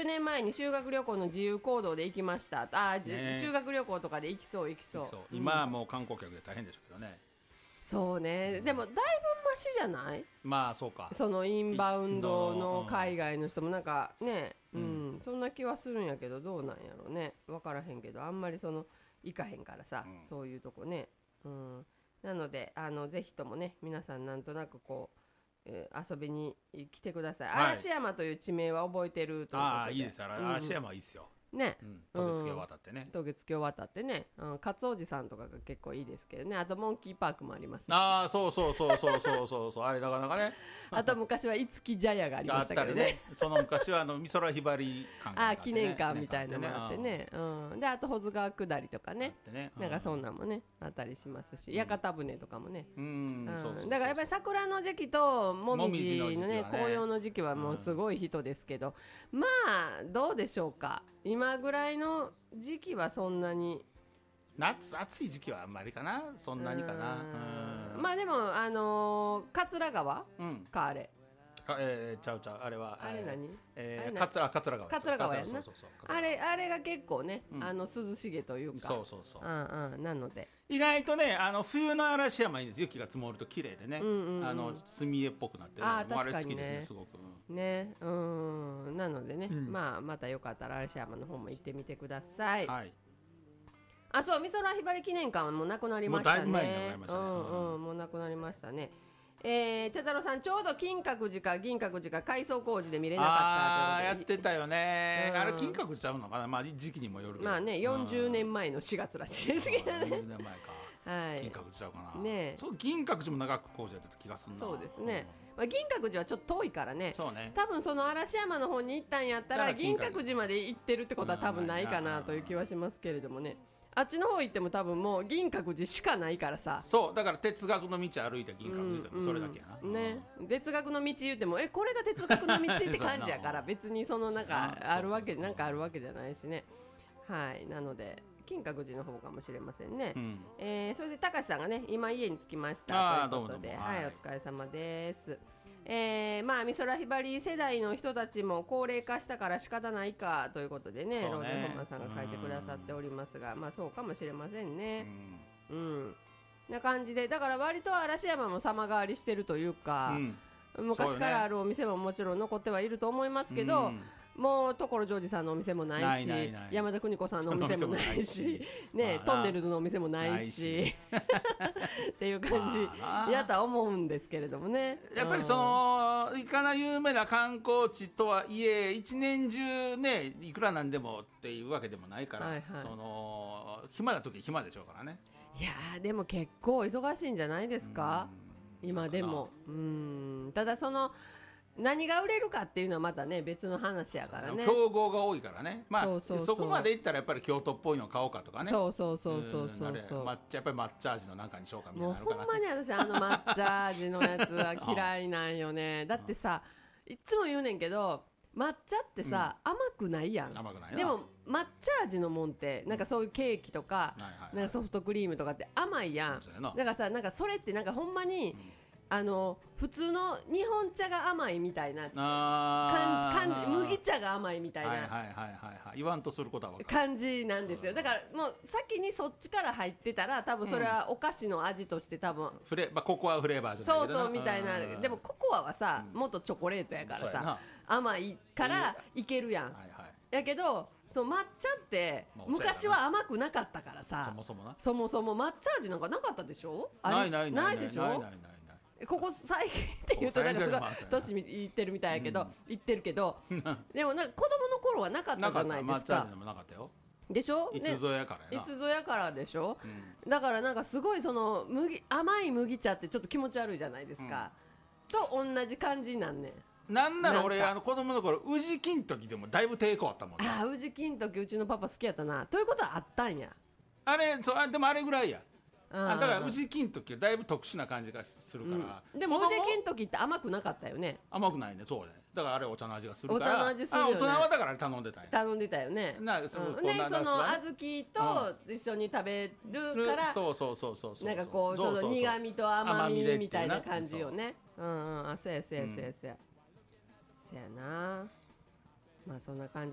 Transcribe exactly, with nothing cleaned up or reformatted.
ゅうねんまえに修学旅行の自由行動で行きましたあ、ね、修学旅行とかで行きそう行きそう、 そう今はもう観光客で大変でしょうけどね、 そうね、うん、でもだいぶマシじゃない？ まあそうか、 そのインバウンドの海外の人もなんかね、うんうん、そんな気はするんやけどどうなんやろうね、分からへんけどあんまりその行かへんからさ、うん、そういうとこね、うん、なのであのぜひともね皆さんなんとなくこう、えー、遊びに来てください、はい、嵐山という地名は覚えてるということで、 ああいいです、嵐山はいいですよね、 うん、渡月橋渡ってね、 渡月橋渡ってね、うん、勝おじさんとかが結構いいですけどね、あとモンキーパークもあります、 ああそうそうそうそうそうそうそうあれなかなかねあと昔は五木茶屋がありましたけど ね, ねその昔はあの美空ひばり館があって、ね、 あ記念館みたいなのもあってね、うん、であと保津川下りとか ね, ねなんかそんなんもねあったりしますし、屋形船とかもね、うんうん、そうそうそうそうだからやっぱり桜の時期ともみじのね、ね紅葉の時期はもうすごい人ですけど、うん、まあどうでしょうか、今ぐらいの時期はそんなに夏暑い時期はあんまりかな、そんなにかな、 うんまあでもあのー、桂川、うん、かあれか、えー、ちゃうちゃうあれはあれ何、 えー、桂桂川桂川やんな、そうそうそうあれあれが結構ね、うん、あの涼しげというか、 そうそうそう、 うんうん、なので意外とねあの冬の嵐山いいんです、雪が積もると綺麗でね、うんうんうん、あの墨絵っぽくなって、ね、 あ確かにね、 あれ好きですねすごく、 うん、ねうんなのでね、うん、まあまたよかったら嵐山の方も行ってみてください。はい。あそう美空ひばり記念館はもうなくなりましたね。もうだいぶ前になくなりましたね。うんうんもうなくなりましたね。えー、茶太郎さんちょうど金閣寺か銀閣寺か改装工事で見れなかったああやってたよね、うん、あれ金閣寺ちゃうのかな、まあ、時期にもよるけどまあねよんじゅうねんまえのしがつらしいですけどね、 よんじゅうねんまえか、はい、金閣寺ちゃうかな、ね、そう銀閣寺も長く工事やってた気がするな。 そうですね、うんまあ、銀閣寺はちょっと遠いからね、 そうね多分その嵐山の方に行ったんやったら銀閣寺まで行ってるってことは多分ないかなという気はしますけれどもね、あっちの方行っても多分もう銀閣寺しかないからさ、 そうだから哲学の道歩いた銀閣寺でもそれだけやな、 うんうん、ね、哲学の道言ってもえこれが哲学の道って感じやから別にそのなんかあるわけなんかあるわけじゃないしね、はいなので金閣寺の方かもしれませんね、うんえー、それで高橋さんがね今家に着きましたということで、はい、はい、お疲れ様です。えー、まあ美空ひばり世代の人たちも高齢化したから仕方ないかということで ね, ねローゼンホンマンさんが書いてくださっておりますが、まあそうかもしれませんね、うん、うん、な感じでだから割と嵐山も様変わりしてるというか、うん、昔からあるお店ももちろん残ってはいると思いますけど、うんもう所ジョージさんのお店もないしないないない山田邦子さんのお店もないしね、トンネルズのお店もないしっていう感じやとは思うんですけれどもね、 やっぱりそのいかな有名な観光地とはいえ一年中ねいくらなんでもっていうわけでもないから、はいはい、その暇な時暇でしょうからね。 いやでも結構忙しいんじゃないですか今でも。うんただその何が売れるかっていうのはまたね別の話やからね。 競合が多いからね、まあ、そうそうそうそこまでいったらやっぱり京都っぽいの買おうかとかね。 そうそうそうそうそうそう抹茶やっぱり抹茶味のなんかにしようかみたいなのもうほんまに私あの抹茶味のやつは嫌いなんよねだってさいつも言うねんけど抹茶ってさ、うん、甘くないやん。 甘くないな。 でも抹茶味のもんってなんかそういうケーキとか、うん、なんかソフトクリームとかって甘いやん。だからさなんかそれってなんかほんまに、うんあの普通の日本茶が甘いみたいな感じ麦茶が甘いみたいな、はいはいはいはい、言わんとすることは分かる感じなんですよ。だからもう先にそっちから入ってたら多分それはお菓子の味として多分、うんフレまあ、ココアフレーバーじゃないけどそうそうみたいな。でもココアはさ、うん、もっとチョコレートやからさ甘いからいけるやん、はいはい、やけどそう抹茶って昔は甘くなかったからさ、 そもそもなそもそも抹茶味なんかなかったでしょ。 ないないないないでしょ。ないないないないここ最近って言うとなんかすごい年いってるみたいやけど、うん、言ってるけどでもなんか子供の頃はなかったじゃないですか。 抹茶味でもなかったよでしょ。 いつぞやからやないつぞやからでしょ、うん、だからなんかすごいその麦甘い麦茶ってちょっと気持ち悪いじゃないですか、うん、と同じ感じなんねん。 なんなら俺あの子供の頃宇治金時でもだいぶ抵抗あったもんね。 ああ宇治金時うちのパパ好きやったなということはあったんや。 あれそうあでもあれぐらいやあだから宇治金時はだいぶ特殊な感じがするから、 うん、でも宇治金時って甘くなかったよね。 甘くないね。そうねだからあれお茶の味がするからお茶の味するよね。 あ大人はだから頼んでたんや頼んでたよね。 なその、 うん、ねその小豆と一緒に食べるから、うん、 そうそうそうそうそうなんかこうその苦味と甘みみたいな感じよね。うんうんあそうやそうやそうやそうや、うん、そうやなまあそんな感じ